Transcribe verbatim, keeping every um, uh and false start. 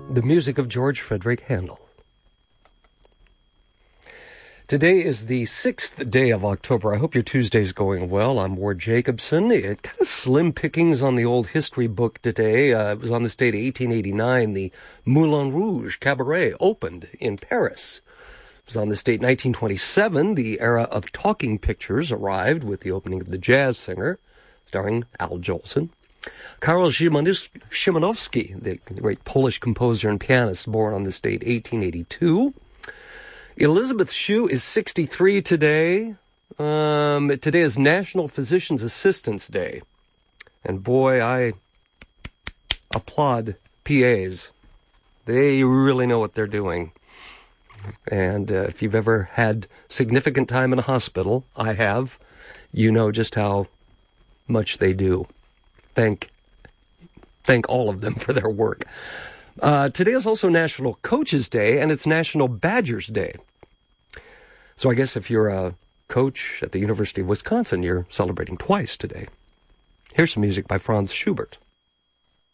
the music of George Frederick Handel. Today is the sixth day of October. I hope your Tuesday's going well. I'm Ward Jacobson. It kind of slim pickings on the old history book today. Uh, it was on this date, eighteen eighty-nine. The Moulin Rouge Cabaret opened in Paris. It was on this date, nineteen twenty-seven. The era of talking pictures arrived with the opening of The Jazz Singer, starring Al Jolson. Karol Szymanowski, the great Polish composer and pianist, born on this date, eighteen eighty-two. Elizabeth Shue is sixty-three today. Um, today is National Physician's Assistants Day. And boy, I applaud P As. They really know what they're doing. And uh, if you've ever had significant time in a hospital, I have, you know just how much they do. Thank, thank all of them for their work. Uh, today is also National Coaches Day, and it's National Badgers Day. So I guess if you're a coach at the University of Wisconsin, you're celebrating twice today. Here's some music by Franz Schubert.